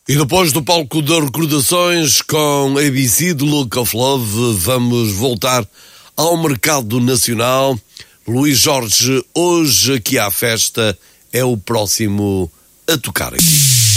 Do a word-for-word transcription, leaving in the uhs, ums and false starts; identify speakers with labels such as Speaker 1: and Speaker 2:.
Speaker 1: E depois do palco das recordações com A B C de Look of Love, vamos voltar ao mercado nacional. Luís Jorge, hoje aqui à festa, é o próximo a tocar aqui.